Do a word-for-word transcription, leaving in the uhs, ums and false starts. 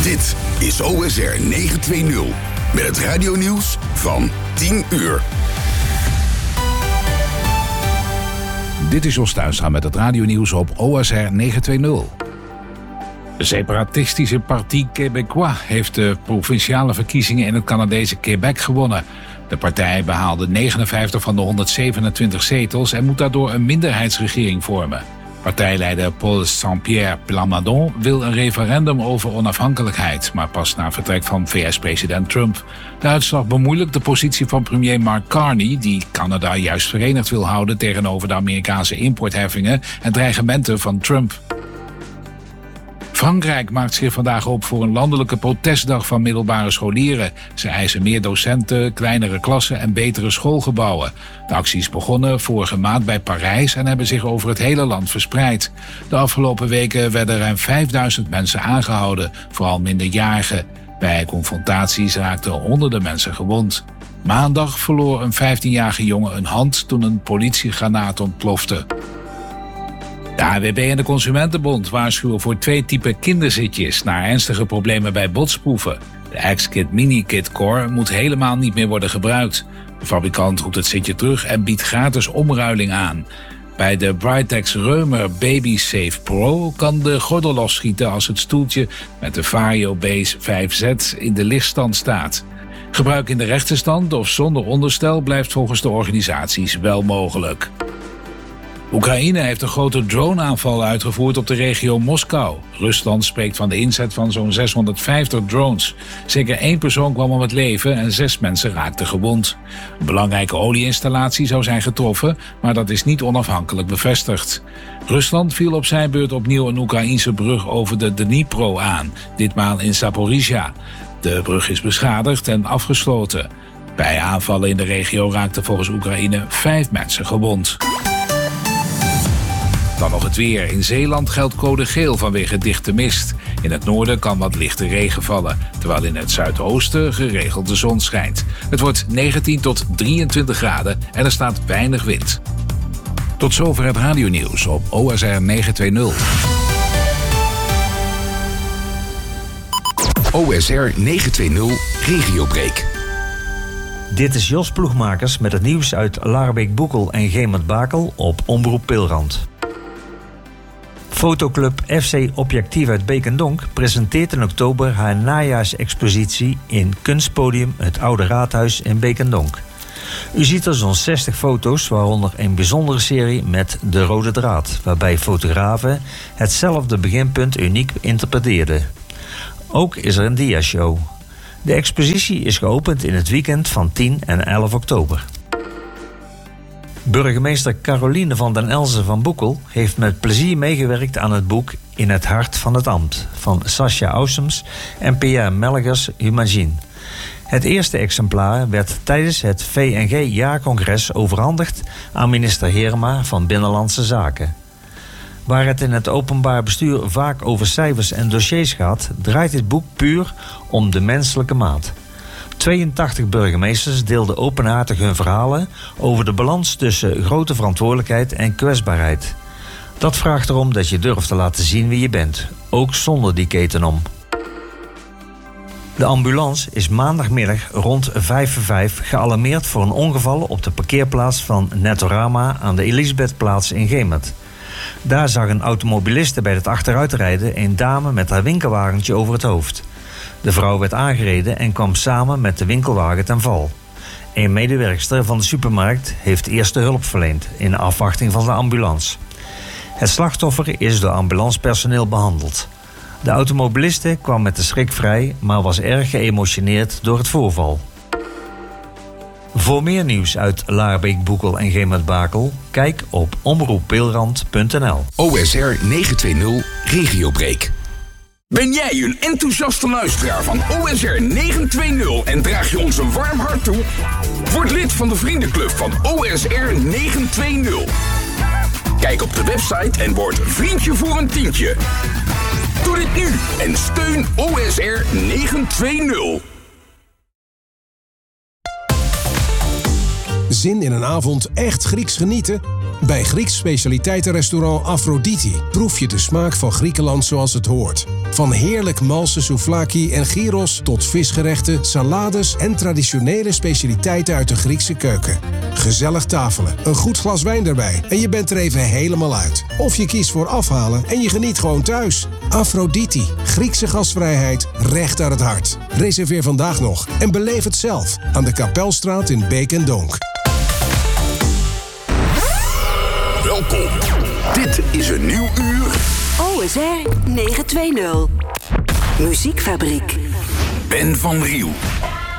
Dit is O S R negenhonderdtwintig met het radionieuws van tien uur. Dit is Jos Tuinstra met het radionieuws op O S R negenhonderdtwintig. De separatistische Parti Québécois heeft de provinciale verkiezingen in het Canadese Quebec gewonnen. De partij behaalde negenenvijftig van de honderdzevenentwintig zetels en moet daardoor een minderheidsregering vormen. Partijleider Paul Saint-Pierre Plamondon wil een referendum over onafhankelijkheid, maar pas na vertrek van V S-president Trump. De uitslag bemoeilijkt de positie van premier Mark Carney, die Canada juist verenigd wil houden tegenover de Amerikaanse importheffingen en dreigementen van Trump. Frankrijk maakt zich vandaag op voor een landelijke protestdag van middelbare scholieren. Ze eisen meer docenten, kleinere klassen en betere schoolgebouwen. De acties begonnen vorige maand bij Parijs en hebben zich over het hele land verspreid. De afgelopen weken werden ruim vijfduizend mensen aangehouden, vooral minderjarigen. Bij confrontaties raakten honderden mensen gewond. Maandag verloor een vijftienjarige jongen een hand toen een politiegranaat ontplofte. De A W B en de Consumentenbond waarschuwen voor twee typen kinderzitjes na ernstige problemen bij botsproeven. De X-Kit Mini-Kit Core moet helemaal niet meer worden gebruikt. De fabrikant roept het zitje terug en biedt gratis omruiling aan. Bij de Britex Reumer Baby Safe Pro kan de gordel losschieten als het stoeltje met de Vario Base vijf Z in de lichtstand staat. Gebruik in de rechte stand of zonder onderstel blijft volgens de organisaties wel mogelijk. Oekraïne heeft een grote droneaanval uitgevoerd op de regio Moskou. Rusland spreekt van de inzet van zo'n zeshonderdvijftig drones. Zeker één persoon kwam om het leven en zes mensen raakten gewond. Een belangrijke olieinstallatie zou zijn getroffen, maar dat is niet onafhankelijk bevestigd. Rusland viel op zijn beurt opnieuw een Oekraïense brug over de Dnipro aan, ditmaal in Zaporizhia. De brug is beschadigd en afgesloten. Bij aanvallen in de regio raakten volgens Oekraïne vijf mensen gewond. Dan nog het weer. In Zeeland geldt code geel vanwege dichte mist. In het noorden kan wat lichte regen vallen, terwijl in het zuidoosten geregeld de zon schijnt. Het wordt negentien tot drieëntwintig graden en er staat weinig wind. Tot zover het radionieuws op O S R negenhonderdtwintig. O S R negenhonderdtwintig Regiobreak. Dit is Jos Ploegmakers met het nieuws uit Laarbeek-Boekel en Gemert-Bakel op Omroep Pilrand. Fotoclub F C Objectief uit Beek en Donk presenteert in oktober haar najaarsexpositie in Kunstpodium Het Oude Raadhuis in Beek en Donk. U ziet er zo'n zestig foto's, waaronder een bijzondere serie met De Rode Draad, waarbij fotografen hetzelfde beginpunt uniek interpreteerden. Ook is er een diashow. De expositie is geopend in het weekend van tien en elf oktober. Burgemeester Caroline van den Elzen van Boekel heeft met plezier meegewerkt aan het boek In het hart van het ambt van Sascha Aussems en Pierre Mellegers-Humagine. Het eerste exemplaar werd tijdens het V N G-jaarcongres overhandigd aan minister Heerma van Binnenlandse Zaken. Waar het in het openbaar bestuur vaak over cijfers en dossiers gaat, draait dit boek puur om de menselijke maat. tweeëntachtig burgemeesters deelden openhartig hun verhalen over de balans tussen grote verantwoordelijkheid en kwetsbaarheid. Dat vraagt erom dat je durft te laten zien wie je bent, ook zonder die keten om. De ambulance is maandagmiddag rond vijf voor vijf gealarmeerd voor een ongeval op de parkeerplaats van Netorama aan de Elisabethplaats in Gemert. Daar zag een automobiliste bij het achteruitrijden een dame met haar winkelwagentje over het hoofd. De vrouw werd aangereden en kwam samen met de winkelwagen ten val. Een medewerkster van de supermarkt heeft eerste hulp verleend in afwachting van de ambulance. Het slachtoffer is door ambulancepersoneel behandeld. De automobiliste kwam met de schrik vrij, maar was erg geëmotioneerd door het voorval. Voor meer nieuws uit Laarbeek, Boekel en Gemert-Bakel, kijk op omroep pilrand punt n l. O S R negenhonderdtwintig Regiobreak. Ben jij een enthousiaste luisteraar van O S R negenhonderdtwintig en draag je ons een warm hart toe? Word lid van de vriendenclub van O S R negenhonderdtwintig. Kijk op de website en word vriendje voor een tientje. Doe dit nu en steun O S R negenhonderdtwintig. Zin in een avond echt Grieks genieten? Bij Grieks specialiteitenrestaurant Aphrodite proef je de smaak van Griekenland zoals het hoort. Van heerlijk malse souvlaki en gyros tot visgerechten, salades en traditionele specialiteiten uit de Griekse keuken. Gezellig tafelen, een goed glas wijn erbij en je bent er even helemaal uit. Of je kiest voor afhalen en je geniet gewoon thuis. Aphrodite, Griekse gastvrijheid, recht uit het hart. Reserveer vandaag nog en beleef het zelf aan de Kapelstraat in Beek en Donk. Welkom. Dit is een nieuw uur. O S R negen twee nul. Muziekfabriek. Ben van Riel.